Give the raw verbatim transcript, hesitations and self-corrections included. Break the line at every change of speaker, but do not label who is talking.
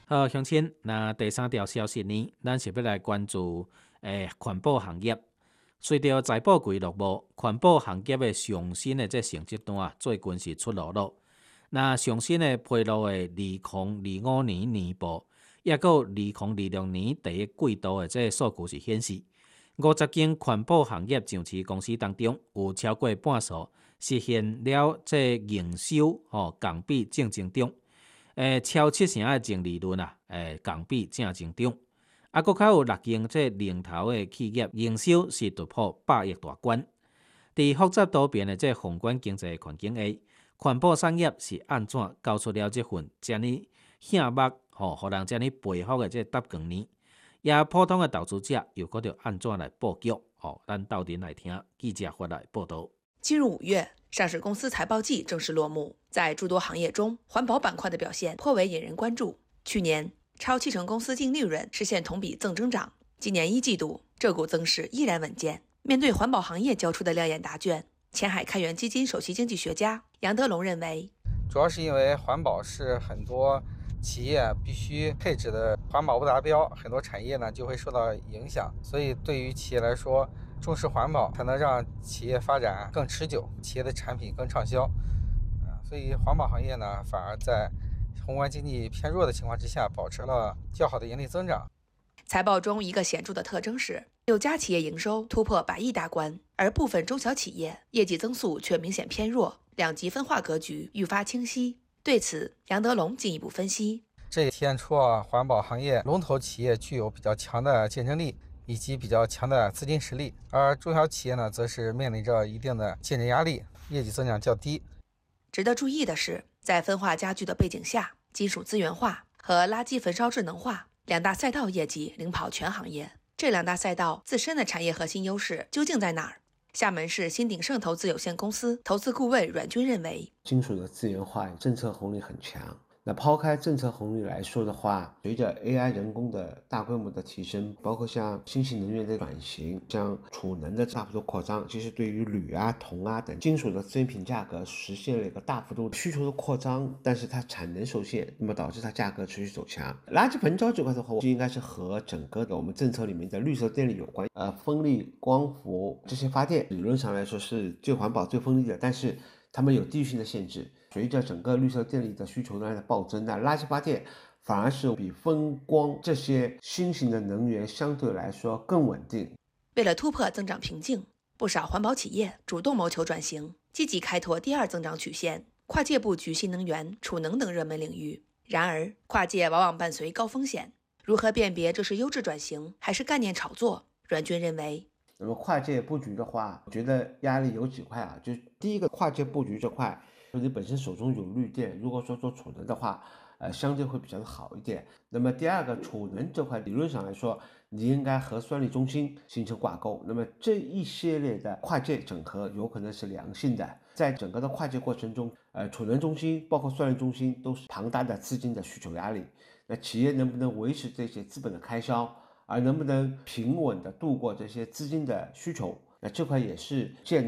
好，乡亲，那第三条消息呢，咱是要来关注诶环保行业。随着财报季落幕，环保行业的上新的这成绩单啊，最近是出炉了。那上新的披露的二零二五年年报，也有二零二六年第一季度的这数据是显示，五十间环保行业上市公司当中，有超过半数实现了这营收哦降比正增长。诶，超七成的净利润啊，诶，降比正增长。啊，搁较有六间这领头的企业营收是突破百亿大关。伫复杂多变的这宏观经济环境下，环保产业是安怎交出了这份遮尔醒目吼，互人遮尔佩服的这答卷呢？也普通的投资者又搁着安怎来布局？吼，咱斗阵来听记者发来报道。
进入五月，上市公司财报季正式落幕。在诸多行业中，环保板块的表现颇为引人关注。去年，超七成公司净利润实现同比正增长。今年一季度，这股增势依然稳健。面对环保行业交出的亮眼答卷，前海开源基金首席经济学家杨德龙认为，
主要是因为环保是很多企业必须配置的，环保不达标，很多产业呢就会受到影响。所以对于企业来说，重视环保才能让企业发展更持久，企业的产品更畅销。啊，所以环保行业呢，反而在宏观经济偏弱的情况之下，保持了较好的盈利增长。
财报中一个显著的特征是，有家企业营收突破百亿大关，而部分中小企业业绩增速却明显偏弱，两极分化格局愈发清晰。对此，杨德龙进一步分析，
这也体现出啊，环保行业龙头企业具有比较强的竞争力以及比较强的资金实力，而中小企业呢，则是面临着一定的竞争压力，业绩增长较低。
值得注意的是，在分化加剧的背景下，金属资源化和垃圾焚烧智能化两大赛道业绩领跑全行业。这两大赛道自身的产业核心优势究竟在哪儿？厦门市新鼎盛投资有限公司投资顾问阮军认为，
金属的资源化政策红利很强。那抛开政策红利来说的话，随着 A I 人工的大规模的提升，包括像新型能源的转型，像储能的大幅度扩张，其实对于铝啊、铜啊等金属的资源品价格实现了一个大幅度需求的扩张，但是它产能受限，那么导致它价格持续走强。垃圾焚烧这块的话，应该是和整个的我们政策里面的绿色电力有关。呃，风力、光伏这些发电，理论上来说是最环保、最风力的，但是它们有地域性的限制。随着整个绿色电力的需求量的暴增，那垃圾发电反而是比风光这些新型的能源相对来说更稳定。
为了突破增长瓶颈，不少环保企业主动谋求转型，积极开拓第二增长曲线，跨界布局新能源、储能等热门领域。然而，跨界往往伴随高风险，如何辨别这是优质转型还是概念炒作？阮军认为，
那么跨界布局的话，我觉得压力有几块啊，就是第一个跨界布局这块，你本身手中有绿电，如果说做储能的话，呃，相对会比较的好一点。那么第二个，储能这块理论上来说，你应该和算力中心形成挂钩。那么这一系列的跨界整合有可能是良性的，在整个的跨界过程中，呃，储能中心包括算力中心都是庞大的资金的需求压力。那企业能不能维持这些资本的开销，而能不能平稳的度过这些资金的需求？那这块也是建